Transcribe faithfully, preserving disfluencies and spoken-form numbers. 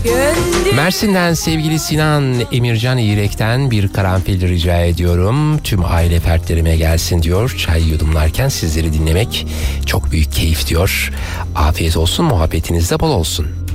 Mersin'den sevgili Sinan Emircan İrek'ten bir karanfil rica ediyorum. Tüm aile fertlerime gelsin diyor. Çay yudumlarken sizleri dinlemek çok büyük keyif diyor. Afiyet olsun, muhabbetinizde bol olsun.